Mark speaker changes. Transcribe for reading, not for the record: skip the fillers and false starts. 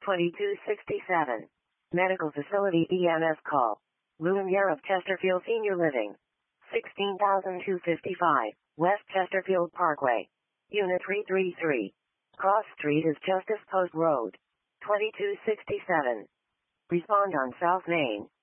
Speaker 1: 2267. Medical Facility EMS call. Lumiere of Chesterfield Senior Living. 16,255. West Chesterfield Parkway. Unit 333. Cross Street is Justice Post Road. 2267. Respond on South Main.